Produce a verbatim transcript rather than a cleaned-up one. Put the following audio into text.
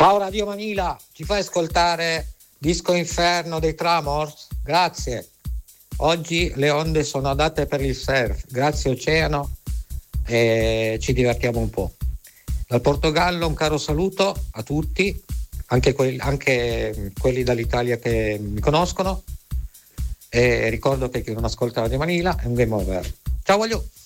Ciao Radio Manila, ci fai ascoltare Disco Inferno dei Tremors? Grazie. Oggi le onde sono adatte per il surf, grazie Oceano, e ci divertiamo un po'. Dal Portogallo un caro saluto a tutti, anche quelli, anche quelli dall'Italia che mi conoscono, e ricordo che chi non ascolta Radio Manila è un game over. Ciao voglio.